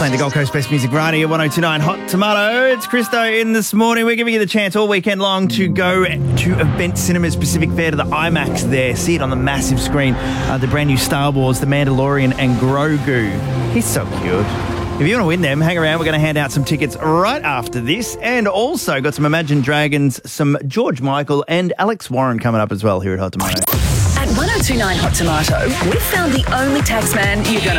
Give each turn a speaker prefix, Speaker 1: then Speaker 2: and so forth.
Speaker 1: Playing the Gold Coast Best Music right here, 102.9 Hot Tomato. It's Christo in this morning. We're giving you the chance all weekend long to go to Event Cinemas Pacific Fair to the IMAX there. See it on the massive screen. The brand new Star Wars, The Mandalorian and Grogu. He's so cute. If you want to win them, hang around. We're going to hand out some tickets right after this. And also got some Imagine Dragons, some George Michael and Alex Warren coming up as well here at Hot Tomato.
Speaker 2: At 102.9 Hot Tomato, we've found the only taxman you're going to